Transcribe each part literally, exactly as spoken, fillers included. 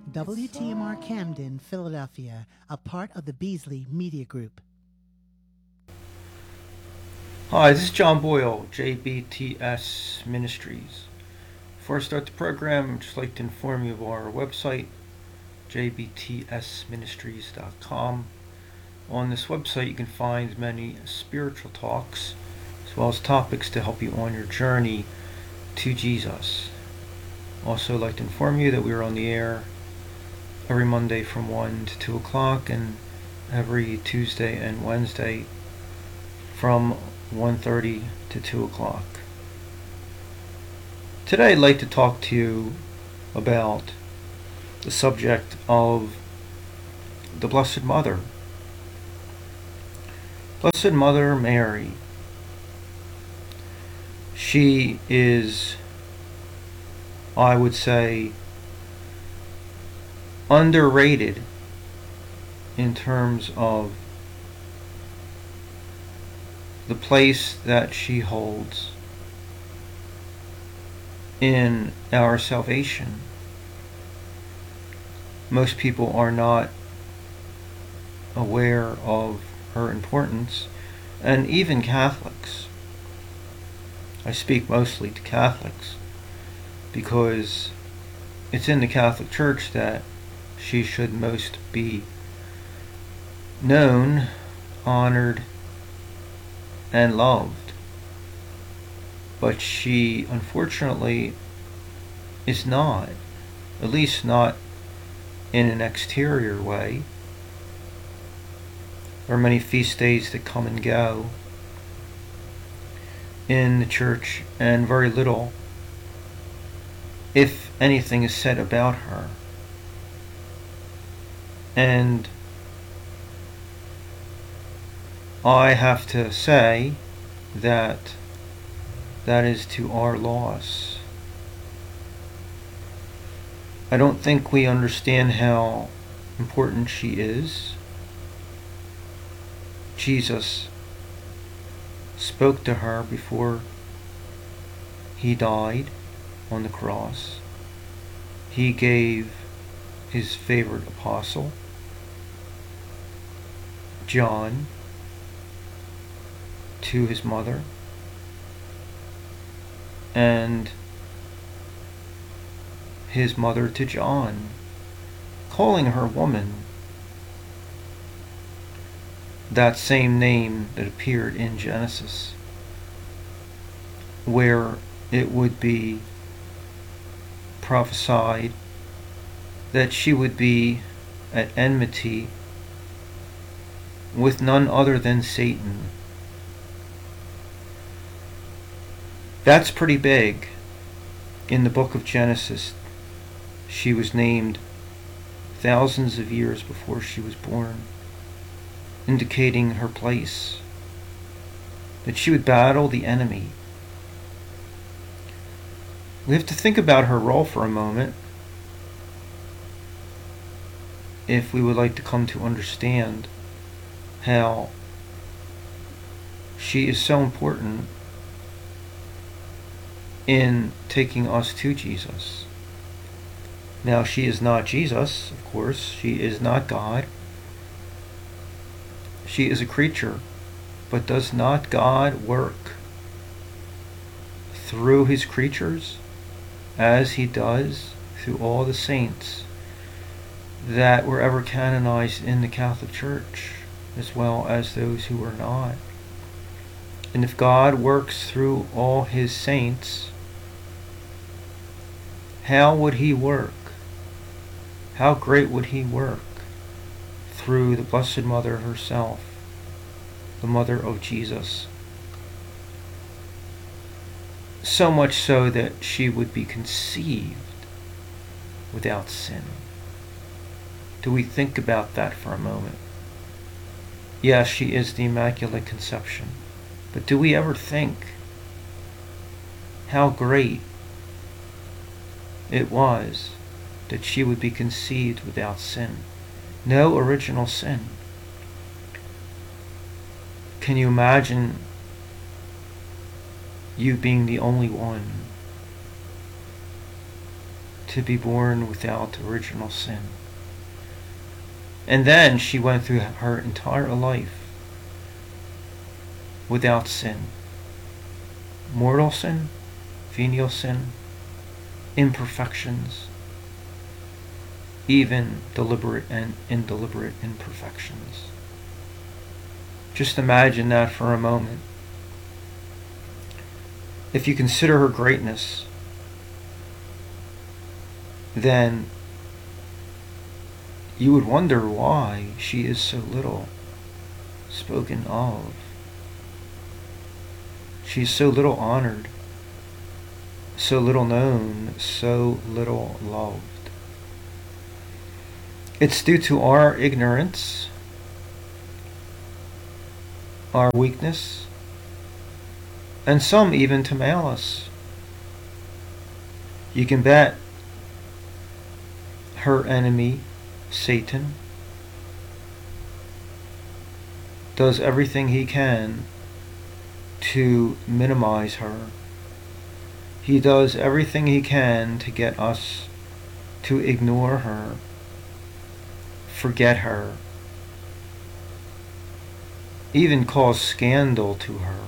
W T M R Camden, Philadelphia, a part of the Beasley Media Group. Hi, this is John Boyle, J B T S Ministries. Before I start the program, I'd just like to inform you of our website, j b t s ministries dot com. On this website, you can find many spiritual talks, as well as topics to help you on your journey to Jesus. Also, I'd like to inform you that we are on the air every Monday from one to two o'clock, and every Tuesday and Wednesday from one thirty to two o'clock. Today I'd like to talk to you about the subject of the Blessed Mother. Blessed Mother Mary. She is, I would say, underrated in terms of the place that she holds in our salvation. Most people are not aware of her importance, and even Catholics. I speak mostly to Catholics because it's in the Catholic Church that she should most be known, honored, and loved. But she, unfortunately, is not, at least not in an exterior way. There are many feast days that come and go in the church, and very little, if anything, is said about her. And I have to say that that is to our loss. I don't think we understand how important she is. Jesus spoke to her before he died on the cross. He gave his favorite apostle, John, to his mother, and his mother to John, calling her woman, that same name that appeared in Genesis, where it would be prophesied that she would be at enmity with none other than Satan. That's pretty big. In the book of Genesis, she was named thousands of years before she was born, indicating her place, that she would battle the enemy. We have to think about her role for a moment if we would like to come to understand how she is so important in taking us to Jesus. Now, she is not Jesus, of course. She is not God. She is a creature. But does not God work through his creatures as he does through all the saints that were ever canonized in the Catholic Church, as well as those who were not? And if God works through all his saints, how would he work? How great would he work through the Blessed Mother herself, the mother of Jesus? So much so that she would be conceived without sin. Do we think about that for a moment? Yes, she is the Immaculate Conception. But do we ever think how great it was that she would be conceived without sin? No original sin. Can you imagine you being the only one to be born without original sin. And then she went through her entire life without sin. Mortal sin, venial sin, imperfections, even deliberate and indeliberate imperfections. Just imagine that for a moment. If you consider her greatness, then you would wonder why she is so little spoken of. She is so little honored, so little known, so little loved. It's due to our ignorance, our weakness, and some even to malice. You can bet her enemy, Satan, does everything he can to minimize her. He does everything he can to get us to ignore her, forget her, even cause scandal to her.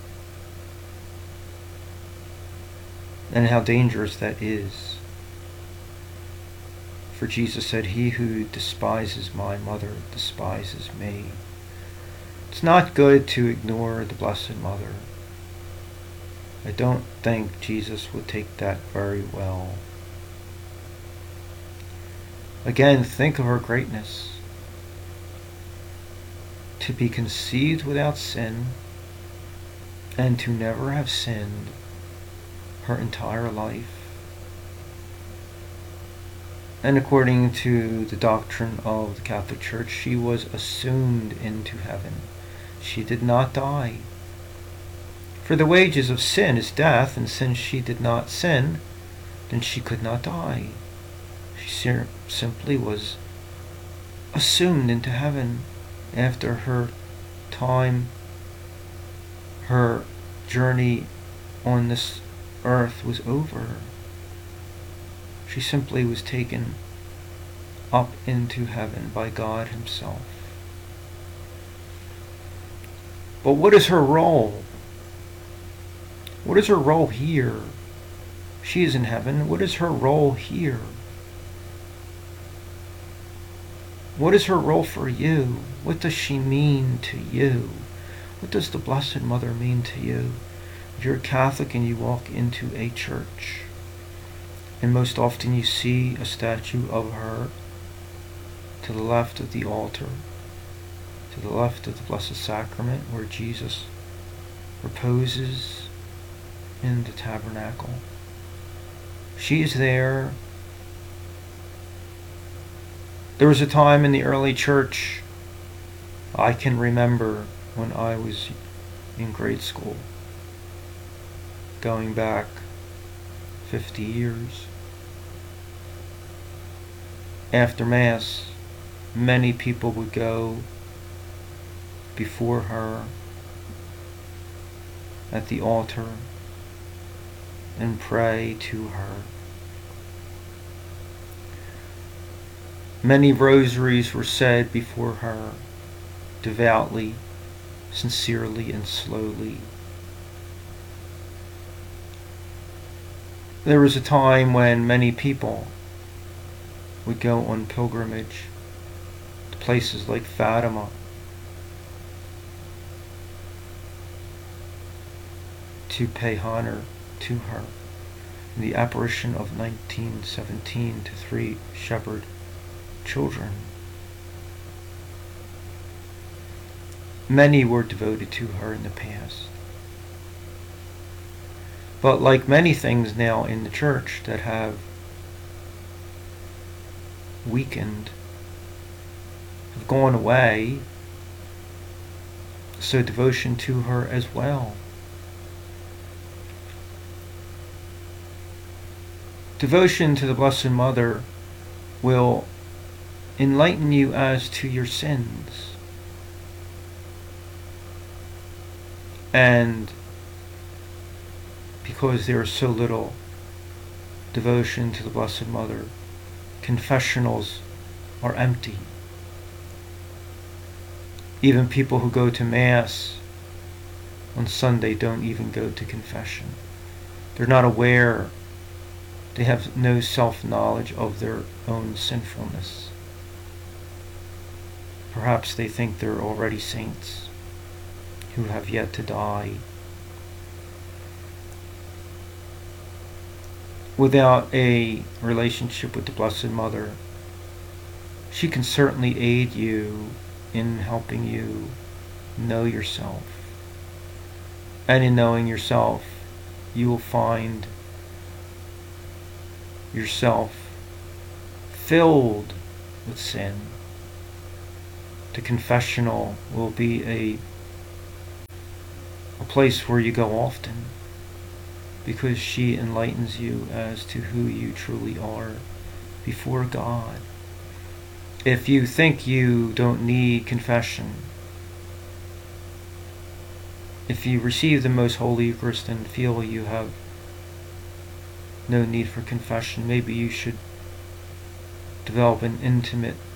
And how dangerous that is. For Jesus said, "He who despises my mother despises me." It's not good to ignore the Blessed Mother. I don't think Jesus would take that very well. Again, think of her greatness. To be conceived without sin and to never have sinned her entire life. And according to the doctrine of the Catholic Church, she was assumed into heaven. She did not die. For the wages of sin is death, and since she did not sin, then she could not die. She simply was assumed into heaven after her time, her journey on this earth was over. She simply was taken up into heaven by God Himself. But what is her role? What is her role here? She is in heaven. What is her role here? What is her role for you? What does she mean to you? What does the Blessed Mother mean to you? If you're a Catholic and you walk into a church, and most often you see a statue of her to the left of the altar, to the left of the Blessed Sacrament where Jesus reposes in the tabernacle. She is there. There was a time in the early church, I can remember when I was in grade school, going back fifty years. After Mass, many people would go before her at the altar and pray to her. Many rosaries were said before her, devoutly, sincerely, and slowly. There was a time when many people would go on pilgrimage to places like Fatima, to pay honor to her. In the apparition of nineteen seventeen to three shepherd children. Many were devoted to her in the past. But like many things now in the church that have weakened, have gone away, so devotion to her as well. Devotion to the Blessed Mother will enlighten you as to your sins. And because there is so little devotion to the Blessed Mother, confessionals are empty. Even people who go to Mass on Sunday don't even go to confession. They're not aware. They have no self-knowledge of their own sinfulness. Perhaps they think they're already saints who have yet to die. Without a relationship with the Blessed Mother, she can certainly aid you in helping you know yourself. And in knowing yourself, you will find yourself filled with sin. The confessional will be a, a place where you go often, because she enlightens you as to who you truly are before God. If you think you don't need confession, if you receive the Most Holy Eucharist and feel you have no need for confession, maybe you should develop an intimate